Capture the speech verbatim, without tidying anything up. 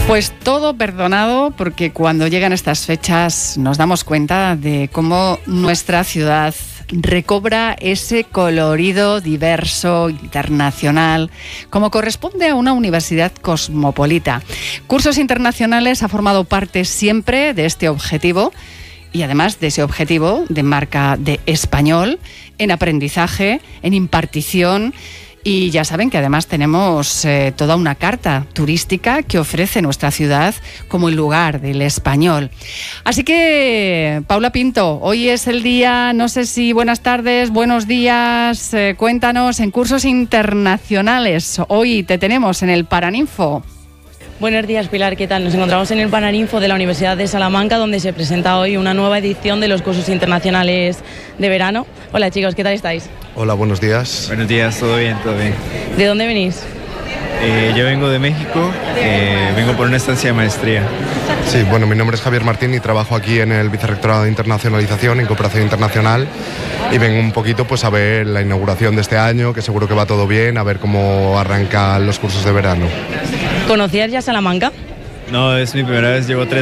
Pues todo perdonado, porque cuando llegan estas fechas nos damos cuenta de cómo nuestra ciudad recobra ese colorido diverso, internacional, como corresponde a una universidad cosmopolita. Cursos Internacionales ha formado parte siempre de este objetivo y además de ese objetivo de marca de español en aprendizaje, en impartición. Y ya saben que además tenemos eh, toda una carta turística que ofrece nuestra ciudad como el lugar del español. Así que, Paula Pinto, hoy es el día, no sé si buenas tardes, buenos días, eh, cuéntanos en Cursos Internacionales. Hoy te tenemos en el Paraninfo. Buenos días, Pilar, ¿qué tal? Nos encontramos en el Paraninfo de la Universidad de Salamanca, donde se presenta hoy una nueva edición de los cursos internacionales de verano. Hola chicos, ¿qué tal estáis? Hola, buenos días. Buenos días, todo bien, todo bien. ¿De dónde venís? Eh, yo vengo de México, eh, vengo por una estancia de maestría. Sí, bueno, mi nombre es Javier Martín y trabajo aquí en el Vicerrectorado de Internacionalización y Cooperación Internacional y vengo un poquito pues a ver la inauguración de este año, que seguro que va todo bien, a ver cómo arrancan los cursos de verano. ¿Conocías ya Salamanca? No, es mi primera vez, llevo tres